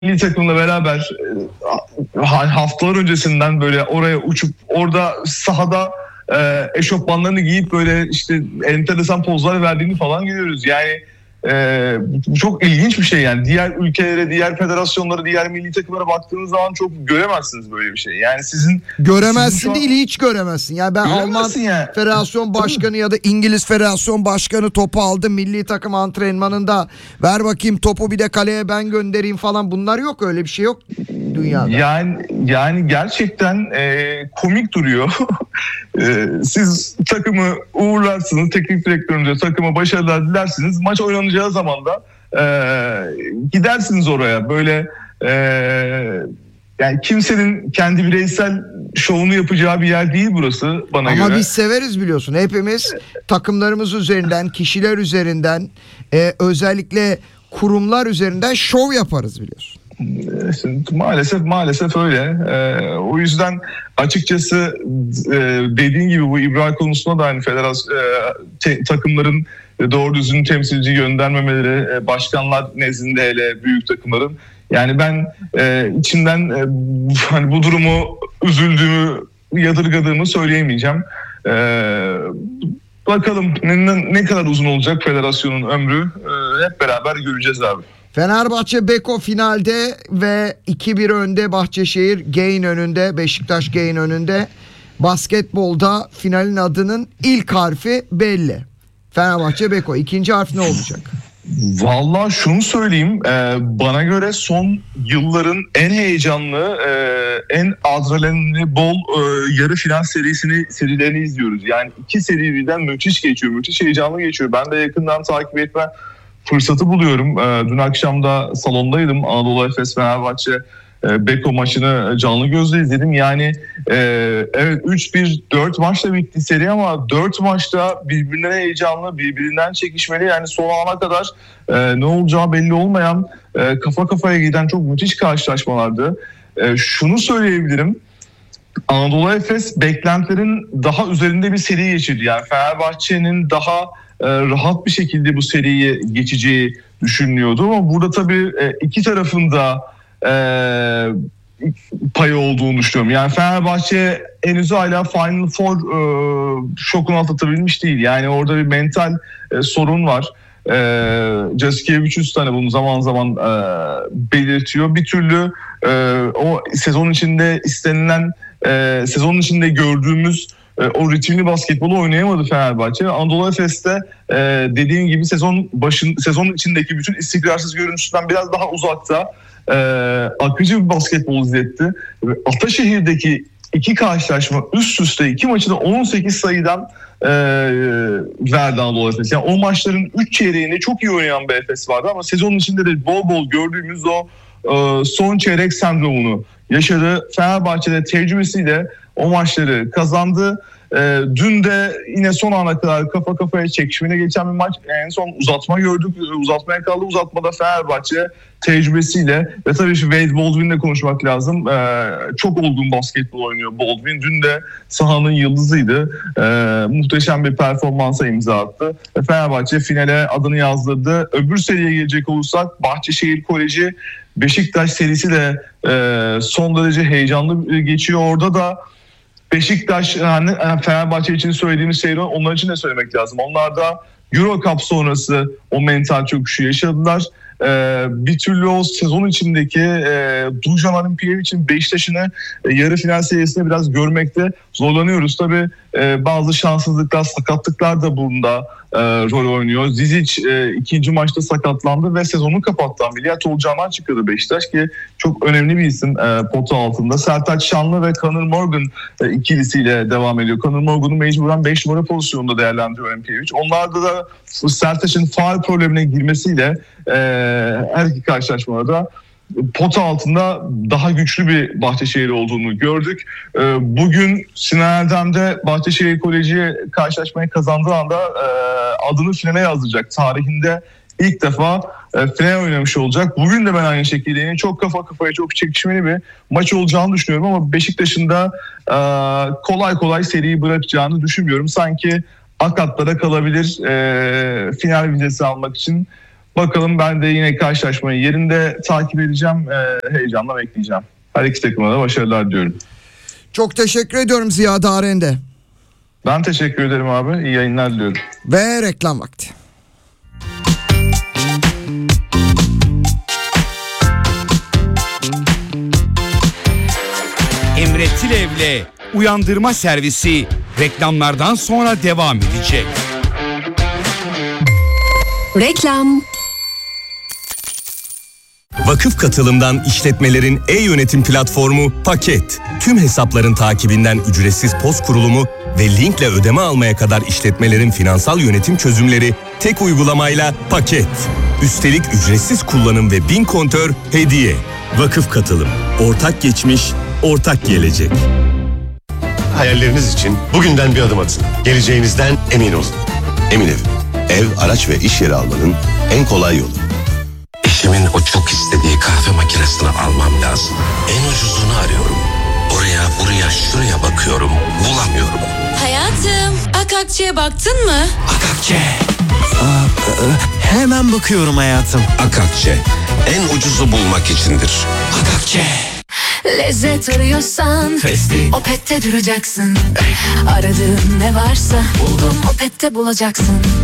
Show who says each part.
Speaker 1: milli takımla beraber haftalar öncesinden böyle oraya uçup orada sahada eşofmanlarını giyip böyle işte enteresan pozlar verdiğini falan görüyoruz. Yani bu çok ilginç bir şey yani. Diğer ülkelere, diğer federasyonlara, diğer milli takımlara baktığınız zaman çok göremezsiniz böyle bir şey. Yani
Speaker 2: göremezsin değil, hiç göremezsin. Yani ben Alman
Speaker 1: yani.
Speaker 2: Federasyon Başkanı ya da İngiliz Federasyon Başkanı topu aldı milli takım antrenmanında, ver bakayım topu bir de kaleye ben göndereyim falan, bunlar yok, öyle bir şey yok dünyada.
Speaker 1: Yani gerçekten komik duruyor. Siz takımı uğurlarsınız, teknik direktörünüze takıma başarılar dilersiniz. Maç oynanacağı zaman da gidersiniz oraya. Böyle yani kimsenin kendi bireysel şovunu yapacağı bir yer değil burası bana göre.
Speaker 2: Ama biz severiz biliyorsun. Hepimiz takımlarımız üzerinden, kişiler üzerinden, özellikle kurumlar üzerinden şov yaparız biliyorsun.
Speaker 1: Maalesef öyle. O yüzden açıkçası dediğin gibi bu İbra konusunda da aynı federasyon takımların doğru düzgün temsilci göndermemeleri, başkanlar nezdinde hele büyük takımların. Yani ben içimden hani bu durumu üzüldüğümü, yadırgadığımı söyleyemeyeceğim. Bakalım ne kadar uzun olacak federasyonun ömrü, hep beraber göreceğiz abi.
Speaker 2: Fenerbahçe Beko finalde ve 2-1 önde, Bahçeşehir Gain önünde, Beşiktaş Gain önünde. Basketbolda finalin adının ilk harfi belli. Fenerbahçe Beko. İkinci harf ne olacak?
Speaker 1: Vallahi şunu söyleyeyim, bana göre son yılların en heyecanlı, en adrenalinli bol yarı final serilerini izliyoruz. Yani iki seri birden müthiş geçiyor, müthiş heyecanlı geçiyor. Ben de yakından takip etme fırsatı buluyorum. Dün akşam da salondaydım. Anadolu Efes Fenerbahçe Beko maçını canlı gözle izledim. Yani evet 3-1 4 maçla bitti seri ama 4 maçta birbirinden heyecanlı, birbirinden çekişmeli. Yani son ana kadar ne olacağı belli olmayan, kafa kafaya giden çok müthiş karşılaşmalardı. Şunu söyleyebilirim. Anadolu Efes beklentilerin daha üzerinde bir seri geçirdi. Yani Fenerbahçe'nin daha rahat bir şekilde bu seriyi geçeceği düşünülüyordu ama burada tabii iki tarafın da payı olduğunu düşünüyorum. Yani Fenerbahçe henüz hala Final Four şokunu atlatabilmiş değil. Yani orada bir mental sorun var. Jasikevičius hani bunu zaman zaman belirtiyor. Bir türlü o sezon içinde istenilen, sezon içinde gördüğümüz o ritimli basketbolu oynayamadı Fenerbahçe. Anadolu Efes'te dediğim gibi sezon içindeki bütün istikrarsız görüntüsünden biraz daha uzakta, akıcı bir basketbol izletti. Ataşehir'deki iki karşılaşma üst üste, iki maçı da 18 sayıdan verdi Anadolu Efes. Yani o maçların 3 çeyreğinde çok iyi oynayan bir Efes vardı ama sezonun içinde de bol bol gördüğümüz o son çeyrek sendromunu yaşadı. Fenerbahçe'de tecrübesiyle o maçları kazandı. Dün de yine son ana kadar kafa kafaya çekişmeye geçen bir maç. En son uzatma gördük. Uzatmaya kaldı. Uzatmada Fenerbahçe tecrübesiyle ve tabii Wade Baldwin'le konuşmak lazım. Çok olgun basketbol oynuyor Baldwin. Dün de sahanın yıldızıydı. Muhteşem bir performansa imza attı. Fenerbahçe finale adını yazdırdı. Öbür seriye gelecek olursak Bahçeşehir Koleji Beşiktaş serisi de son derece heyecanlı geçiyor. Orada da Beşiktaş, yani Fenerbahçe için söylediğimiz şeyleri onlar için de söylemek lazım. Onlar da Euro Cup sonrası o mental çöküşü yaşadılar. Bir türlü o sezon içindeki Dušan Olimpijevic'in Beşiktaş'ını yarı final seviyesinde biraz görmekte zorlanıyoruz. Tabii bazı şanssızlıklar, sakatlıklar da bunda rol oynuyor. Zizic ikinci maçta sakatlandı ve sezonu kapattı. Ameliyat olacağından çıkıyordu Beşiktaş ki çok önemli bir isim pota altında. Sertaç Şanlı ve Conor Morgan ikilisiyle devam ediyor. Conor Morgan'ı mecburen 5 numara pozisyonunda değerlendiriyor Olimpijevic. Onlarda da Sertaç'ın faul problemine girmesiyle her iki karşılaşmada pota altında daha güçlü bir Bahçeşehir olduğunu gördük. Bugün Sinan Erdem'de Bahçeşehir Koleji karşılaşmayı kazandığı anda adını finale yazdıracak. Tarihinde ilk defa final oynamış olacak. Bugün de ben aynı şekilde yine çok kafa kafaya, çok çekişmeli bir maç olacağını düşünüyorum ama Beşiktaş'ın da kolay kolay seriyi bırakacağını düşünmüyorum. Sanki akatlara kalabilir final vizesi almak için. Bakalım, ben de yine karşılaşmayı yerinde takip edeceğim. Heyecanla bekleyeceğim. Her iki takıma da başarılar diliyorum.
Speaker 2: Çok teşekkür ediyorum Ziya Darende.
Speaker 1: Ben teşekkür ederim abi. İyi yayınlar diliyorum.
Speaker 2: Ve reklam vakti.
Speaker 3: Emre Tilev'le Uyandırma Servisi reklamlardan sonra devam edecek.
Speaker 4: Reklam.
Speaker 5: Vakıf Katılım'dan işletmelerin e-yönetim platformu Paket. Tüm hesapların takibinden ücretsiz POS kurulumu ve linkle ödeme almaya kadar işletmelerin finansal yönetim çözümleri tek uygulamayla Paket. Üstelik ücretsiz kullanım ve 1000 kontör hediye. Vakıf Katılım. Ortak geçmiş, ortak gelecek.
Speaker 6: Hayalleriniz için bugünden bir adım atın. Geleceğinizden emin olun.
Speaker 7: Emin Ev, araç ve iş yeri almanın en kolay yolu.
Speaker 8: Eşimin o çok istediği kahve makinesini almam lazım. En ucuzunu arıyorum. Oraya, buraya, şuraya bakıyorum. Bulamıyorum.
Speaker 4: Hayatım, Akakçe'ye baktın mı?
Speaker 8: Akakçe.
Speaker 9: Hemen bakıyorum hayatım.
Speaker 8: Akakçe. En ucuzu bulmak içindir. Akakçe.
Speaker 4: Lezzet arıyorsan
Speaker 8: Festi.
Speaker 4: Opet'te duracaksın. Aradığın ne varsa buldum Opet'te bulacaksın.